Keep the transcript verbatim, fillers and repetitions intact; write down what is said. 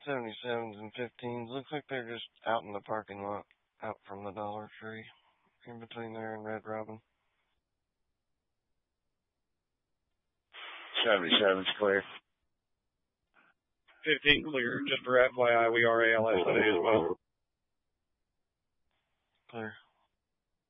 seventy-sevens and fifteens. Looks like they're just out in the parking lot, out from the Dollar Tree, in between there and Red Robin. seventy-seven's clear. fifteen clear. Just for F Y I, we are A L S today as well. Clear.